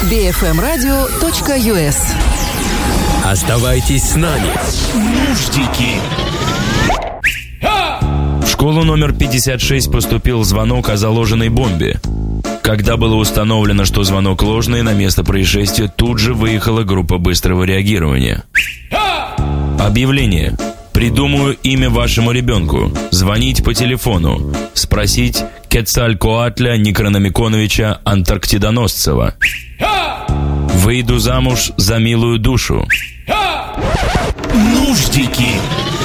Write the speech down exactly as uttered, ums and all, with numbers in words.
би эф эм радио точка ю эс. Оставайтесь с нами. Нуждики. В школу номер пятьдесят шесть поступил звонок о заложенной бомбе. Когда было установлено, что звонок ложный, на место происшествия тут же выехала группа быстрого реагирования. Объявление. Придумаю имя вашему ребенку. Звонить по телефону. Спросить Кецалькоатля Некрономиконовича Антарктидоносцева. Выйду замуж за милую душу. Нуждики.